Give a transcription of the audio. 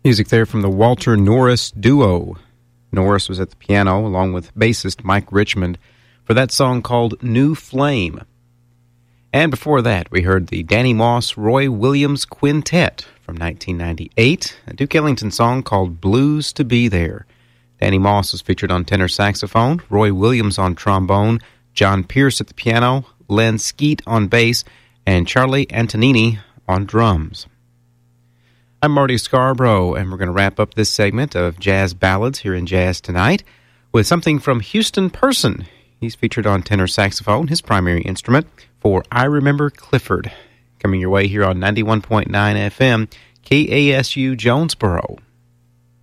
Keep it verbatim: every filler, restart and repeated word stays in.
Music there from the Walter Norris Duo. Norris was at the piano along with bassist Mike Richmond for that song called New Flame. And before that, we heard the Danny Moss Roy Williams Quintet from nineteen ninety-eight, a Duke Ellington song called Blues to Be There. Danny Moss was featured on tenor saxophone, Roy Williams on trombone, John Pierce at the piano, Len Skeet on bass, and Charlie Antonini on drums. I'm Marty Scarborough, and we're going to wrap up this segment of Jazz Ballads here in Jazz Tonight with something from Houston Person. He's featured on tenor saxophone, his primary instrument, for I Remember Clifford. Coming your way here on ninety-one point nine F M, K A S U Jonesboro.